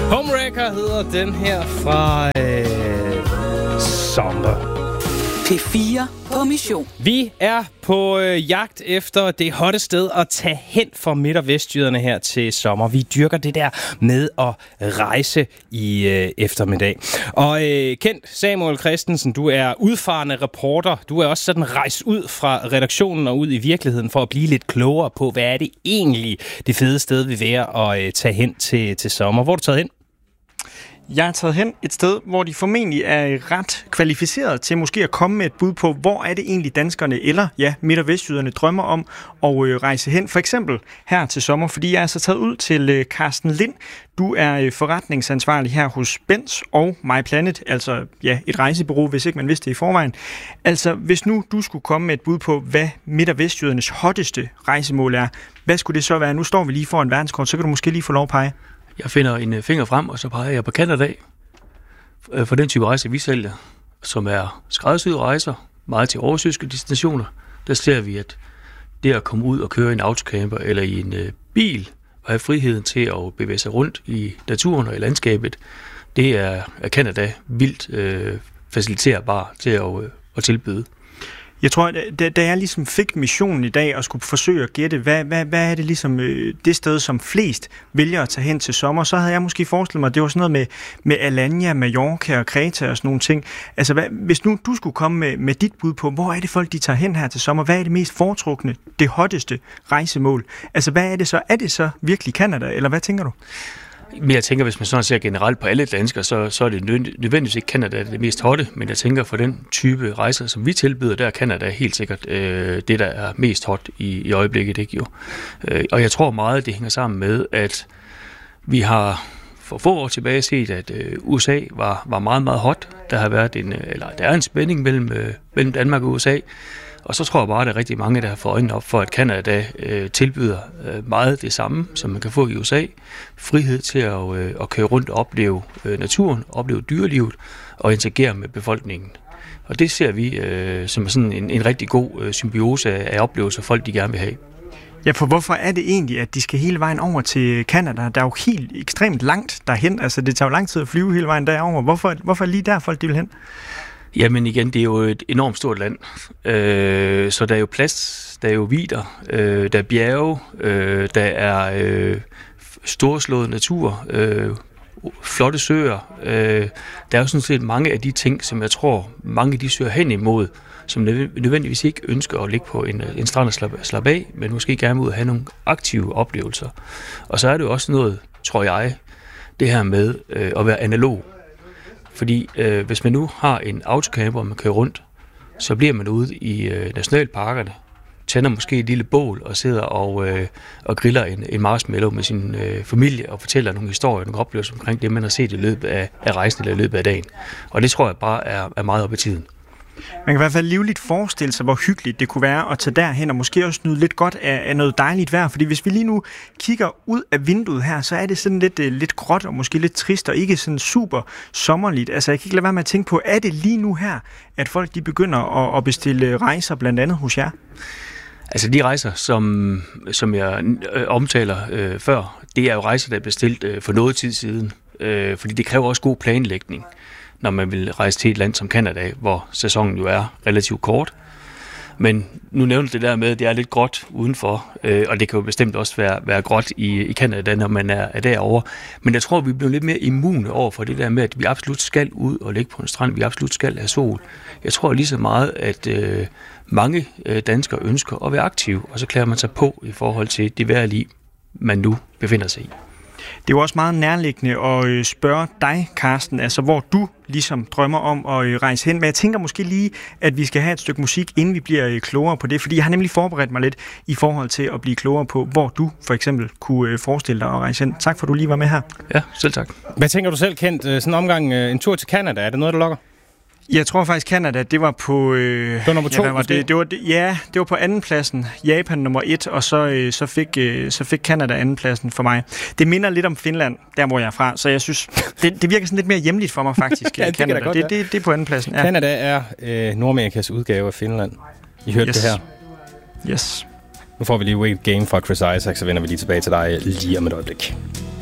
Homewrecker hedder den her fra Sommer. P4 på mission. Vi er på jagt efter det hotte sted at tage hen for Midt- og Vestjyderne her til sommer. Vi dyrker det der med at rejse i eftermiddag. Og Kent Samuel Christensen, du er udfarende reporter. Du er også sådan rejst ud fra redaktionen og ud i virkeligheden for at blive lidt klogere på, hvad er det egentlig det fede sted vil være at tage hen til sommer. Hvor er du taget hen? Jeg er taget hen et sted, hvor de formentlig er ret kvalificeret til måske at komme med et bud på, hvor er det egentlig danskerne eller Midt- og Vestjyderne drømmer om at rejse hen. For eksempel her til sommer, fordi jeg er så taget ud til Carsten Lind. Du er forretningsansvarlig her hos Benz og MyPlanet, altså et rejsebureau, hvis ikke man vidste det i forvejen. Altså, hvis nu du skulle komme med et bud på, hvad Midt- og Vestjydernes hotteste rejsemål er, hvad skulle det så være? Nu står vi lige foran verdenskort, så kan du måske lige få lov at pege. Jeg finder en finger frem, og så peger jeg på Canada for den type rejse, vi sælger, som er skræddersyede rejser, meget til oversøiske destinationer. Der ser vi, at det at komme ud og køre i en autocamper eller i en bil, og have friheden til at bevæge sig rundt i naturen og i landskabet, det er Canada vildt faciliterbar til at tilbyde. Jeg tror, da jeg ligesom fik missionen i dag og skulle forsøge at gætte, hvad er det ligesom det sted, som flest vælger at tage hen til sommer, så havde jeg måske forestillet mig, at det var sådan noget med Alanya, Mallorca og Kreta og sådan nogle ting. Altså, hvis nu du skulle komme med dit bud på, hvor er det folk, de tager hen her til sommer? Hvad er det mest foretrukne, det hotteste rejsemål? Altså, hvad er det så? Er det så virkelig Canada, eller hvad tænker du? Men jeg tænker, hvis man sådan ser generelt på alle danskere, så er det nødvendigvis ikke Canada det mest hotte, men jeg tænker for den type rejser, som vi tilbyder, der er Canada helt sikkert det, der er mest hot i øjeblikket, ikke jo? Og jeg tror meget, det hænger sammen med, at vi har for få år tilbage set, at USA var meget, meget hot. Der har været der er en spænding mellem Danmark og USA. Og så tror jeg bare, at der er rigtig mange, der har fået øjnene op for, at Canada tilbyder meget det samme, som man kan få i USA. Frihed til at køre rundt og opleve naturen, opleve dyrelivet og interagere med befolkningen. Og det ser vi som sådan en rigtig god symbiose af oplevelser, folk de gerne vil have. Ja, for hvorfor er det egentlig, at de skal hele vejen over til Canada? Der er jo helt ekstremt langt derhen. Altså, det tager jo lang tid at flyve hele vejen derover. Hvorfor lige der folk de vil hen? Jamen igen, det er jo et enormt stort land, så der er jo plads, der er jo vidder, der er bjerge, der er storslået natur, flotte søer. Der er jo sådan set mange af de ting, som jeg tror, mange af de søger hen imod, som nødvendigvis ikke ønsker at ligge på en strand og slappe af, men måske gerne ud og have nogle aktive oplevelser. Og så er det jo også noget, tror jeg, det her med at være analog. Fordi hvis man nu har en autocamper, og man kører rundt, så bliver man ude i nationalparkerne, tænder måske et lille bål og sidder og griller en marshmallow med sin familie og fortæller nogle historier, nogle oplevelser omkring det, man har set i løbet af rejsen eller i løbet af dagen. Og det tror jeg bare er meget op i tiden. Man kan i hvert fald livligt forestille sig, hvor hyggeligt det kunne være at tage derhen, og måske også nyde lidt godt af noget dejligt vejr. Fordi hvis vi lige nu kigger ud af vinduet her, så er det sådan lidt gråt og måske lidt trist, og ikke sådan super sommerligt. Altså, jeg kan ikke lade være med at tænke på, er det lige nu her, at folk de begynder at bestille rejser, blandt andet hos jer? Altså, de rejser, som jeg omtaler før, det er jo rejser, der er bestilt for noget tid siden. Fordi det kræver også god planlægning, når man vil rejse til et land som Canada, hvor sæsonen jo er relativt kort. Men nu nævner det der med, at det er lidt gråt udenfor, og det kan jo bestemt også være gråt i Canada, når man er derovre. Men jeg tror, vi bliver lidt mere immune over for det der med, at vi absolut skal ud og ligge på en strand, vi absolut skal have sol. Jeg tror lige så meget, at mange danskere ønsker at være aktive, og så klæder man sig på i forhold til det vejrliv, man nu befinder sig i. Det er jo også meget nærliggende at spørge dig, Carsten, altså hvor du ligesom drømmer om at rejse hen. Men jeg tænker måske lige, at vi skal have et stykke musik, inden vi bliver klogere på det. Fordi jeg har nemlig forberedt mig lidt i forhold til at blive klogere på, hvor du for eksempel kunne forestille dig at rejse hen. Tak for, at du lige var med her. Ja, selv tak. Hvad tænker du selv, Kent? Sådan en omgang, en tur til Canada, er det noget, der lokker? Jeg tror faktisk, Canada, det var på... det var nummer 2, det var på andenpladsen. Japan nummer 1, og så fik Canada andenpladsen for mig. Det minder lidt om Finland, der hvor jeg er fra, så jeg synes, det virker sådan lidt mere hjemligt for mig faktisk. Ja, Canada. Godt, ja. Det er på andenpladsen. Ja. Canada er Nordamerikas udgave af Finland. I hørte det her. Yes. Nu får vi lige Weight Game fra Chris Isaac, så vender vi lige tilbage til dig lige om et øjeblik.